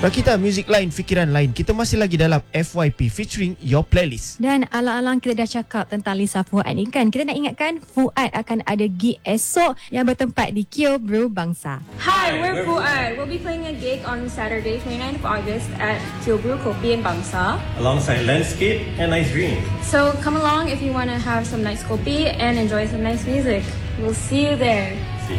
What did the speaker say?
Rakita, muzik lain, fikiran lain. Kita masih lagi dalam FYP featuring Your Playlist. Dan alang-alang kita dah cakap tentang Lisa Fuad ni kan. Kita nak ingatkan Fuad akan ada gig esok yang bertempat di Kio Brew Bangsa. Hi, we're Fuad. We'll be playing a gig on Saturday, 29th of August at Kio Brew Kopi in Bangsa. Alongside Landscape and Nice Dream. So come along if you want to have some nice kopi and enjoy some nice music. We'll see you there.